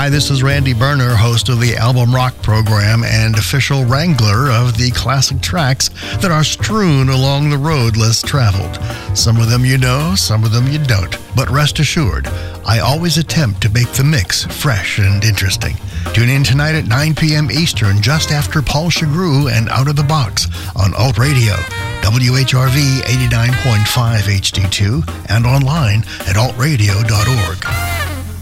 Hi, this is Randy Berner, host of the Album Rock program and official wrangler of the classic tracks that are strewn along the road less traveled. Some of them you know, some of them you don't. But rest assured, I always attempt to make the mix fresh and interesting. Tune in tonight at 9 p.m. Eastern, just after Paul Chagru and Out of the Box on Alt Radio, WHRV 89.5 HD2, and online at altradio.org.